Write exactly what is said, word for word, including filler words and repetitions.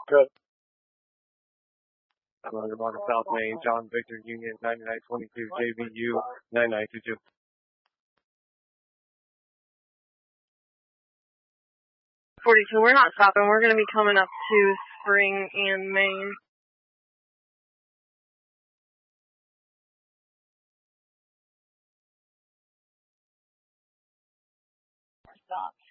Good. Hello, good morning, South Main, John Victor Union, ninety-nine twenty-two, J V U, ninety-nine twenty-two. forty-two, we're not stopping. We're going to be coming up to Spring and Main. Stop.